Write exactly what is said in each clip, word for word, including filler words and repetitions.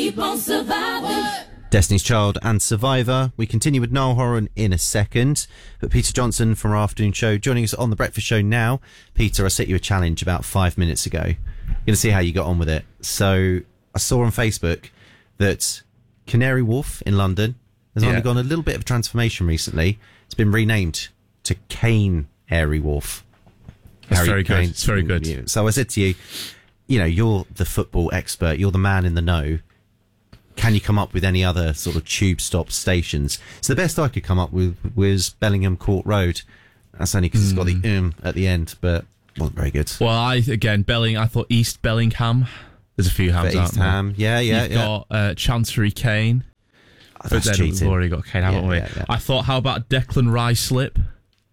keep on surviving. Destiny's Child and Survivor. We continue with Niall Horan in a second, but Peter Johnson from our afternoon show joining us on the breakfast show now. Peter, I set you a challenge about five minutes ago. You're going to see how you got on with it. So I saw on Facebook that Canary Wharf in London has Yeah. undergone a little bit of transformation recently. It's been renamed to Cane Airy Wharf. That's Harry very good. Kane. It's very good. So I said to you, you know, you're the football expert. You're the man in the know. Can you come up with any other sort of tube stop stations? So the best I could come up with was Bellingham Court Road. That's only because mm. it's got the um at the end, but wasn't very good. Well, I again Belling. I thought East Bellingham. There's a few hams out East Ham, yeah, yeah, You've yeah. got uh, Chancery Cane. Oh, that's but then cheating. we've already got Cane, haven't Yeah, we? yeah, yeah. I thought, how about Declan Ryslip?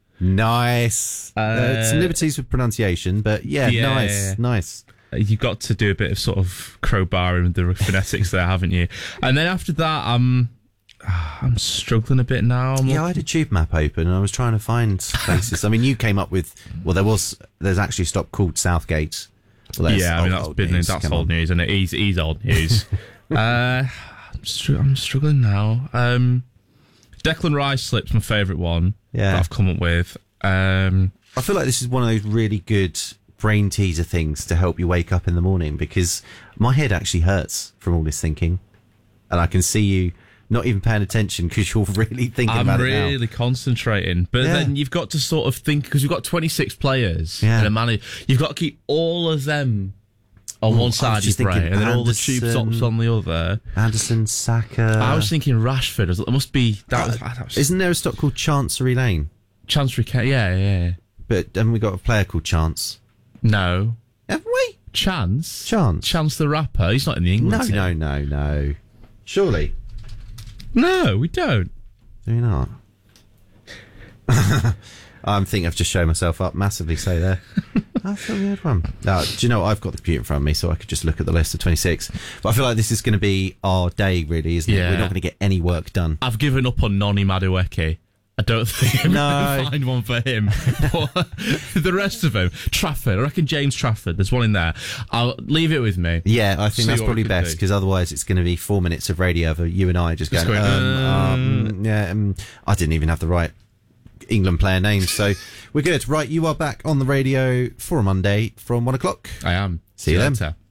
Nice. Uh, uh, some liberties with pronunciation, but yeah, yeah, nice, yeah. nice. You've got to do a bit of sort of crowbarring with the phonetics there, haven't you? And then after that, I'm I'm struggling a bit now. I'm Yeah, I had a tube map open and I was trying to find places. I mean, you came up with, well, there was, there's actually a stop called Southgate. Well, yeah, I mean, old, that's old been news. that's Come old on. news, and it is is old news. uh, I'm, str- I'm struggling now. Um, Declan Ryslip's my favourite one Yeah. that I've come up with. Um, I feel like this is one of those really good brain teaser things to help you wake up in the morning, because my head actually hurts from all this thinking, and I can see you not even paying attention because you're really thinking I'm about it now. really concentrating, but Yeah. then you've got to sort of think, because you've got twenty-six players Yeah. and a manager. You've got to keep all of them on Oh, I one was side of your just brain, thinking and then all the tube Anderson. stops on the other. Anderson, Saka. I was thinking Rashford. I was, it must be that. Was, that was, Isn't there a stop called Chancery Lane? Chancery Ca- yeah, yeah. But haven't we got a player called Chance? No. Haven't we? Chance? Chance. Chance the rapper. He's not in the England No, team. no, no, no. Surely. No, we don't. Do we not? I'm thinking I've just shown myself up massively, so there. I thought we had one. Now, do you know what? I've got the computer in front of me, so I could just look at the list of twenty-six. But I feel like this is going to be our day, really, isn't it? Yeah. We're not going to get any work done. I've given up on Noni Madueke. I don't think I'm No. going to find one for him. But the rest of them, Trafford, I reckon James Trafford, there's one in there. I'll leave it with me. Yeah, I think See that's what probably we can best, do. because otherwise it's going to be four minutes of radio of you and I just going, Just going, um, um, um, yeah, um, I didn't even have the right England player names, so we're good. Right, you are back on the radio for a Monday from one o'clock. I am. See you then. later.